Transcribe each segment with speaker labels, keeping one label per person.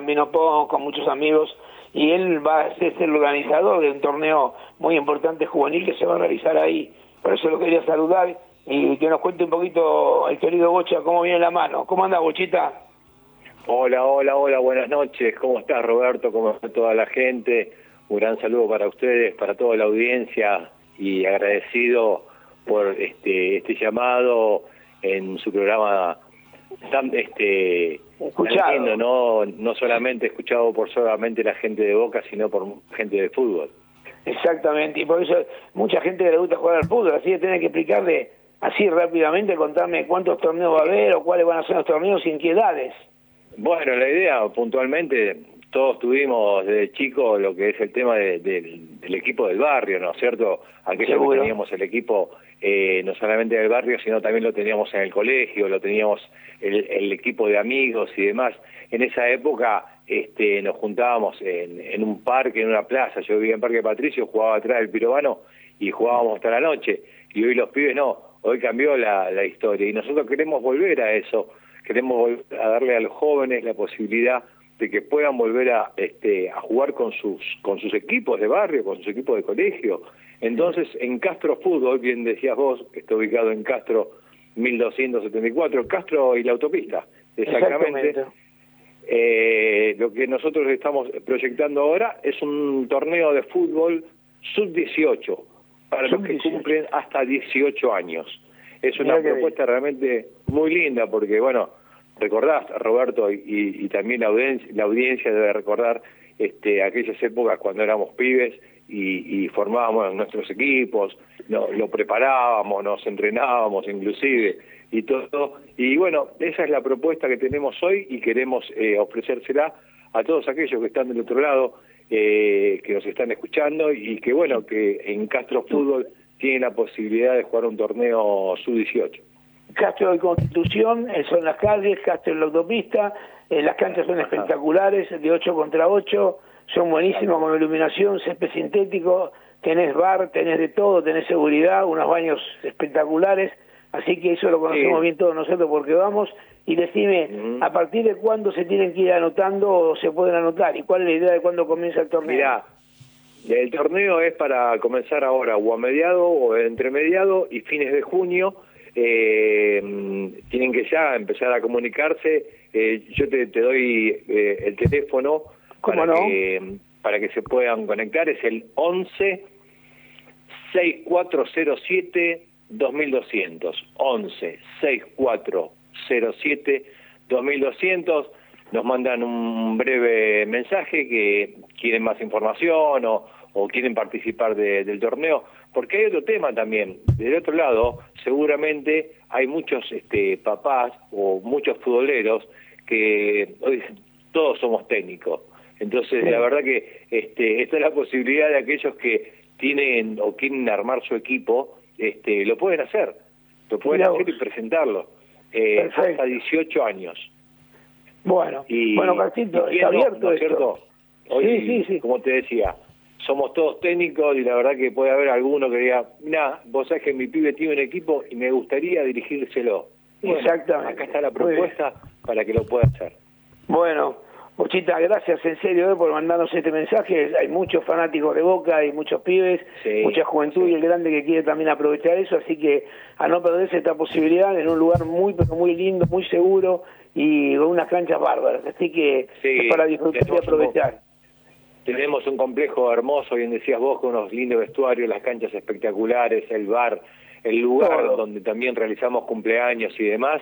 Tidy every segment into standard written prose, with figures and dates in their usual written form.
Speaker 1: Bambino Pons, con muchos amigos, y él va a ser el organizador de un torneo muy importante juvenil que se va a realizar ahí. Por eso lo quería saludar y que nos cuente un poquito el querido Bocha cómo viene la mano. ¿Cómo anda, Bochita?
Speaker 2: Hola, buenas noches. ¿Cómo estás, Roberto? ¿Cómo está toda la gente? Un gran saludo para ustedes, para toda la audiencia, y agradecido por este llamado en su programa tan
Speaker 1: Escuchado.
Speaker 2: no solamente escuchado por solamente la gente de Boca, sino por gente de fútbol.
Speaker 1: Exactamente, y por eso mucha gente le gusta jugar al fútbol, así que tenés que explicarle así rápidamente, contarme cuántos torneos va a haber o cuáles van a ser los torneos y en qué edades.
Speaker 2: Bueno, la idea, puntualmente, todos tuvimos desde chicos lo que es el tema del equipo del barrio, ¿no es cierto? Aquellos
Speaker 1: Seguro.
Speaker 2: que teníamos el equipo no solamente del barrio, sino también lo teníamos en el colegio, lo teníamos el equipo de amigos y demás. En esa época nos juntábamos en un parque, en una plaza. Yo vivía en Parque Patricio, jugaba atrás del Pirobano y jugábamos hasta la noche. Y hoy los pibes no, hoy cambió la historia. Y nosotros queremos volver a eso. Queremos volver a darle a los jóvenes la posibilidad de que puedan volver a jugar con sus equipos de barrio, con sus equipos de colegio. Entonces, en Castro Fútbol, bien decías vos, que está ubicado en Castro 1274, Castro y la autopista, exactamente. Lo que nosotros estamos proyectando ahora es un torneo de fútbol sub-18, para los que cumplen hasta 18 años. Es una propuesta realmente muy linda, porque, bueno, recordás, Roberto, y también la audiencia debe recordar aquellas épocas cuando éramos pibes y formábamos nuestros equipos, lo preparábamos, nos entrenábamos inclusive, y todo. Y bueno, esa es la propuesta que tenemos hoy y queremos ofrecérsela a todos aquellos que están del otro lado, que nos están escuchando, y que, bueno, que en Castro Fútbol tienen la posibilidad de jugar un torneo sub-18.
Speaker 1: Castro de Constitución, son las calles, Castro en la autopista, las canchas son espectaculares, de 8 contra 8, son buenísimas, con iluminación, césped sintético, tenés bar, tenés de todo, tenés seguridad, unos baños espectaculares, así que eso lo conocemos bien todos nosotros porque vamos. Y decime, ¿a partir de cuándo se tienen que ir anotando o se pueden anotar? ¿Y cuál es la idea de cuándo comienza el torneo?
Speaker 2: Mirá, el torneo es para comenzar ahora, o a mediado, o entre mediado y fines de junio. Tienen que ya empezar a comunicarse. Yo te doy el teléfono para que se puedan conectar. Es el 11 6407 2200. 11 6407 2200. Nos mandan un breve mensaje que quieren más información o quieren participar del torneo, porque hay otro tema también. Del otro lado, seguramente hay muchos papás o muchos futboleros que hoy todos somos técnicos. Entonces, la verdad que esta es la posibilidad de aquellos que tienen o quieren armar su equipo, lo pueden hacer. Lo pueden hacer y presentarlo. Hasta 18 años.
Speaker 1: Bueno, Carcito, está abierto,
Speaker 2: ¿no es
Speaker 1: esto.
Speaker 2: cierto? Hoy, sí, como te decía, somos todos técnicos, y la verdad que puede haber alguno que diga, mirá, vos sabés que mi pibe tiene un equipo y me gustaría dirigírselo. Bueno,
Speaker 1: exactamente.
Speaker 2: Acá está la propuesta para que lo pueda hacer.
Speaker 1: Bueno, Bochita, gracias en serio por mandarnos este mensaje. Hay muchos fanáticos de Boca, hay muchos pibes, mucha juventud y el grande que quiere también aprovechar eso, así que a no perderse esta posibilidad en un lugar muy, pero muy lindo, muy seguro y con unas canchas bárbaras, así que es para disfrutar y aprovechar.
Speaker 2: Tenemos un complejo hermoso, bien decías vos, con unos lindos vestuarios, las canchas espectaculares, el bar, el lugar donde también realizamos cumpleaños y demás.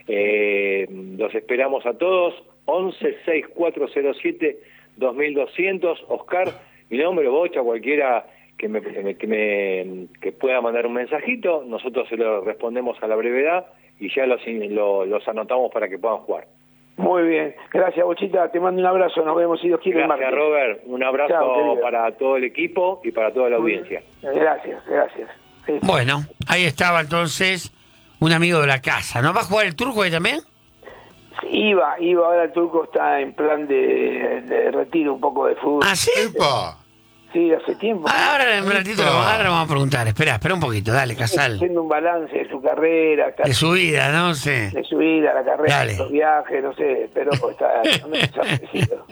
Speaker 2: Los esperamos a todos. 11 6407 2200. Oscar, mi nombre, Bocha, cualquiera que pueda mandar un mensajito, nosotros se lo respondemos a la brevedad y ya los anotamos para que puedan jugar.
Speaker 1: Muy bien, gracias, Bochita, te mando un abrazo, nos vemos si Dios quiere.
Speaker 2: Gracias, Robert, un abrazo para todo el equipo y para toda la audiencia.
Speaker 1: Gracias. Sí.
Speaker 3: Bueno, ahí estaba entonces un amigo de la casa, ¿no? ¿Va a jugar el Turco ahí también?
Speaker 1: Iba, ahora el Turco está en plan de retiro un poco de fútbol.
Speaker 3: ¿Ah, sí?
Speaker 4: ¡Epa!
Speaker 1: Sí, hace tiempo.
Speaker 3: Ahora en un ratito ahora lo vamos a preguntar. Espera un poquito, dale, Casal.
Speaker 1: Haciendo un balance de su carrera.
Speaker 3: De su vida, ¿no? Sí.
Speaker 1: De su vida, la carrera,
Speaker 3: dale.
Speaker 1: los viajes, no sé, pero está desaparecido.